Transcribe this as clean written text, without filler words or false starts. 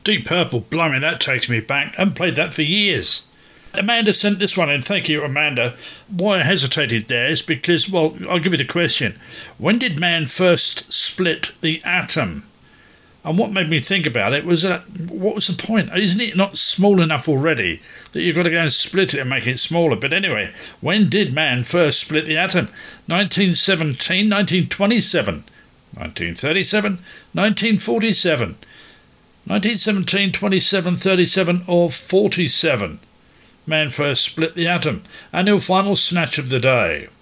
Deep Purple, blimey, that takes me back. I haven't played that for years. Amanda sent this one in. Thank you, Amanda. Why I hesitated there is because, well, I'll give you the question. When did man first split the atom? And what made me think about it was, what was the point? Isn't it not small enough already that you've got to go and split it and make it smaller? But anyway, when did man first split the atom? 1917, 1927, 1937, 1947, 1917, 27, 37 or 47? Man first split the atom. And your final snatch of the day.